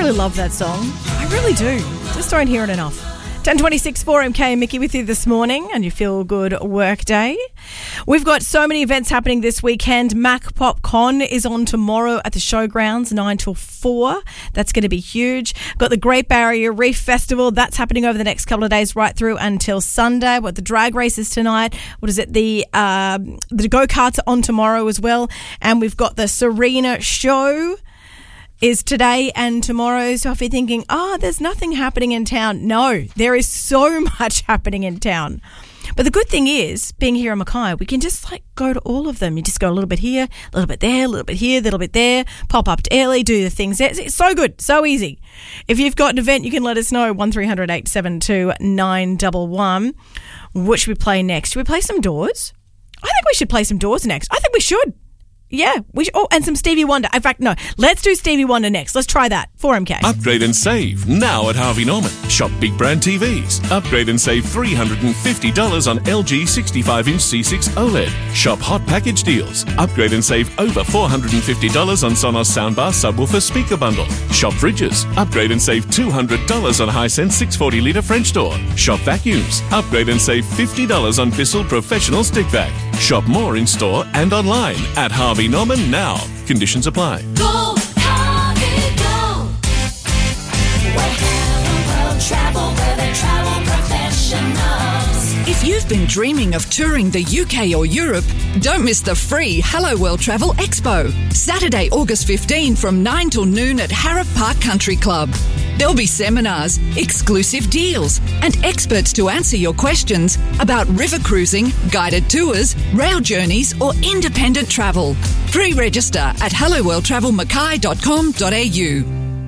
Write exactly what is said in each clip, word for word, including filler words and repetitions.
absolutely love that song. I really do. Just don't hear it enough. ten twenty-six, four M K, Mickey with you this morning and your Feel Good work day. We've got so many events happening this weekend. Mac Pop Con is on tomorrow at the Showgrounds, nine till four. That's going to be huge. Got the Great Barrier Reef Festival. That's happening over the next couple of days right through until Sunday. What the drag races tonight. What is it? The, uh, the go-karts are on tomorrow as well. And we've got the Serena Show is today and tomorrow. So if you're thinking, oh, there's nothing happening in town. No, there is so much happening in town. But the good thing is, being here in Mackay, we can just like go to all of them. You just go a little bit here, a little bit there, a little bit here, a little bit there, pop up to Airlie, do the things there. It's so good, so easy. If you've got an event, you can let us know, one three hundred, eight seven two, nine one one. What should we play next? Should we play some Doors? I think we should play some Doors next. I think we should. Yeah, we should, oh, and some Stevie Wonder. In fact, no, let's do Stevie Wonder next. Let's try that. four M K. Upgrade and save now at Harvey Norman. Shop big brand T Vs. Upgrade and save three hundred fifty dollars on L G sixty-five inch C six OLED. Shop hot package deals. Upgrade and save over four hundred fifty dollars on Sonos soundbar subwoofer speaker bundle. Shop fridges. Upgrade and save two hundred dollars on Hisense six hundred forty litre French door. Shop vacuums. Upgrade and save fifty dollars on Bissell professional stick vac. Shop more in store and online at Harvey Norman now. Conditions apply. Go, Harvey, go. Where Hello World travel, where they travel professionals. If you've been dreaming of touring the U K or Europe, don't miss the free Hello World Travel Expo. Saturday, August fifteenth from nine till noon at Harrop Park Country Club. There'll be seminars, exclusive deals, and experts to answer your questions about river cruising, guided tours, rail journeys, or independent travel. Pre-register at hello world travel mackay dot com dot a u.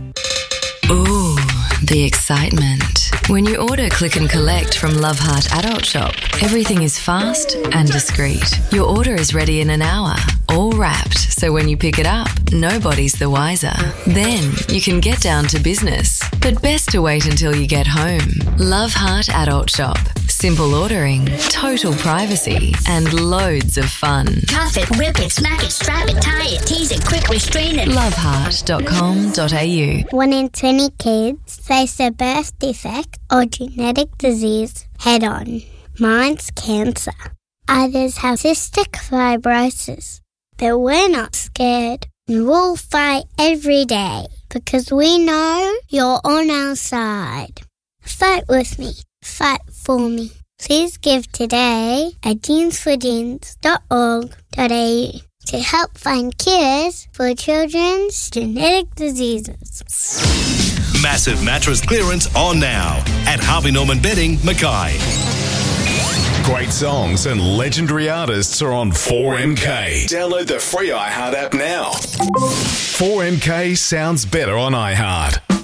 Ooh, the excitement. When you order Click and Collect from Love Heart Adult Shop, everything is fast and discreet. Your order is ready in an hour, all wrapped, so when you pick it up, nobody's the wiser. Then you can get down to business, but best to wait until you get home. Love Heart Adult Shop. Simple ordering, total privacy, and loads of fun. Cuff it, whip it, smack it, strap it, tie it, tease it, quick restrain it. love heart dot com dot a u. One in twenty kids face a birth defect or genetic disease head on. Mine's cancer. Others have cystic fibrosis. But we're not scared. And we'll fight every day because we know you're on our side. Fight with me. Fight for me. Please give today at jeans for jeans dot org dot a u to help find cures for children's genetic diseases. Massive mattress clearance on now at Harvey Norman Bedding, Mackay. Great songs and legendary artists are on four M K. Download the free iHeart app now. four M K sounds better on iHeart.